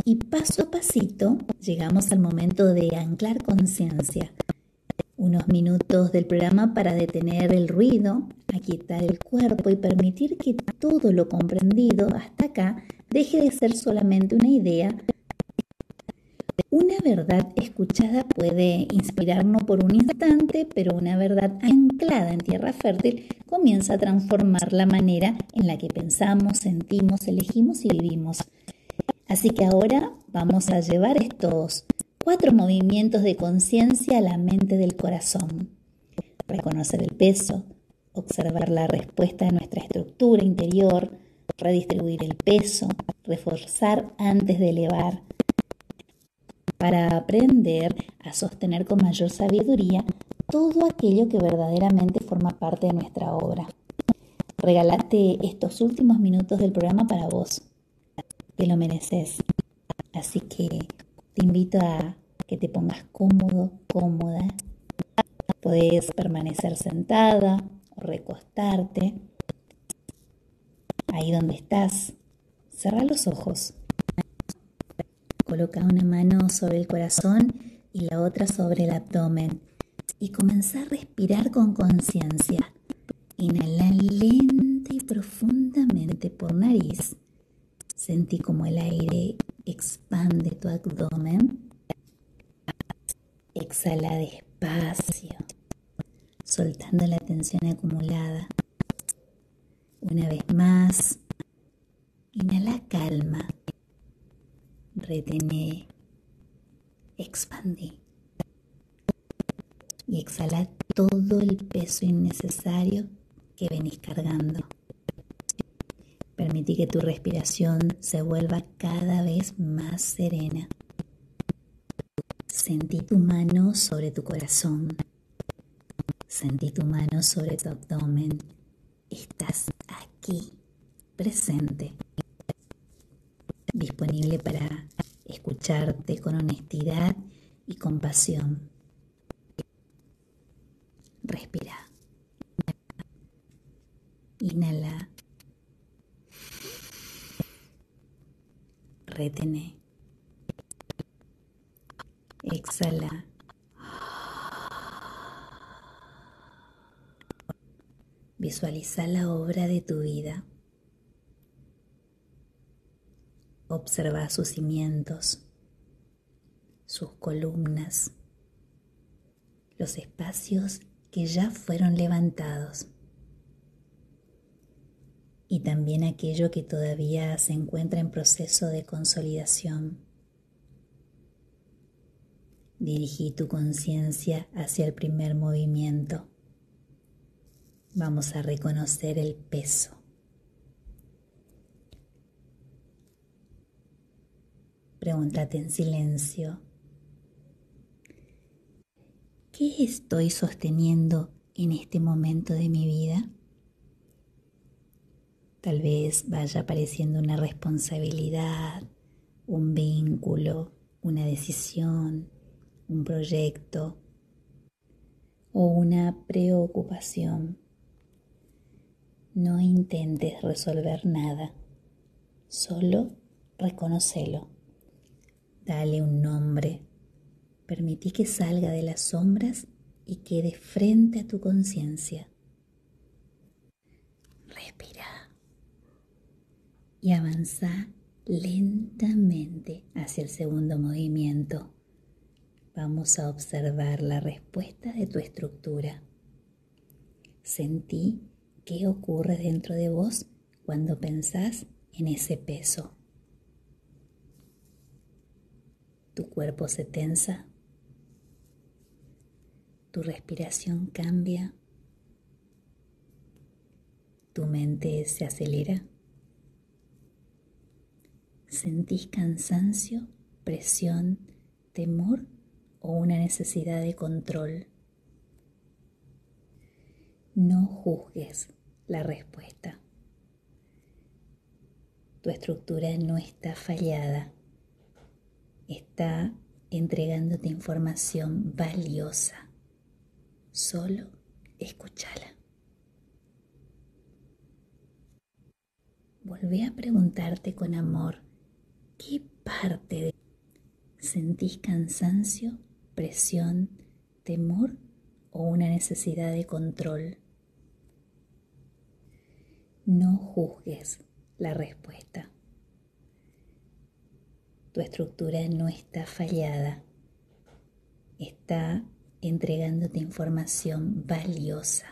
Y paso a pasito llegamos al momento de anclar conciencia. Unos minutos del programa para detener el ruido, aquietar el cuerpo y permitir que todo lo comprendido hasta acá deje de ser solamente una idea. Una verdad escuchada puede inspirarnos por un instante, pero una verdad anclada en tierra fértil comienza a transformar la manera en la que pensamos, sentimos, elegimos y vivimos. Así que ahora vamos a llevar estos 4 movimientos de conciencia a la mente del corazón. Reconocer el peso, observar la respuesta a nuestra estructura interior, redistribuir el peso, reforzar antes de elevar, para aprender a sostener con mayor sabiduría todo aquello que verdaderamente forma parte de nuestra obra. Regálate estos últimos minutos del programa para vos. Te lo mereces. Así que te invito a que te pongas cómodo, cómoda. Podés permanecer sentada o recostarte. Ahí donde estás, cerrá los ojos. Coloca una mano sobre el corazón y la otra sobre el abdomen y comenzá a respirar con conciencia. Inhala lenta y profundamente por nariz. Sentí como el aire expande tu abdomen. Exhala despacio, soltando la tensión acumulada. Una vez más, inhala calma. Retené, expandí y exhala todo el peso innecesario que venís cargando. Permití que tu respiración se vuelva cada vez más serena. Sentí tu mano sobre tu corazón. Sentí tu mano sobre tu abdomen. Estás aquí, presente, disponible para escucharte con honestidad y compasión. Respira. Inhala. Retené. Exhala. Visualiza la obra de tu vida. Observa sus cimientos, sus columnas, los espacios que ya fueron levantados y también aquello que todavía se encuentra en proceso de consolidación. Dirigí tu conciencia hacia el primer movimiento. Vamos a reconocer el peso. Pregúntate en silencio: ¿qué estoy sosteniendo en este momento de mi vida? Tal vez vaya apareciendo una responsabilidad, un vínculo, una decisión, un proyecto o una preocupación. No intentes resolver nada, solo reconócelo. Dale un nombre. Permití que salga de las sombras y quede frente a tu conciencia. Respira y avanza lentamente hacia el segundo movimiento. Vamos a observar la respuesta de tu estructura. Sentí qué ocurre dentro de vos cuando pensás en ese peso. Tu cuerpo se tensa. Tu respiración cambia. Tu mente se acelera. ¿Sentís cansancio, presión, temor o una necesidad de control? No juzgues la respuesta. Tu estructura no está fallada. Está entregándote información valiosa. Solo escúchala. Volvé a preguntarte con amor: ¿qué parte de... ¿Sentís cansancio, presión, temor o una necesidad de control? No juzgues la respuesta. Tu estructura no está fallada, está entregándote información valiosa.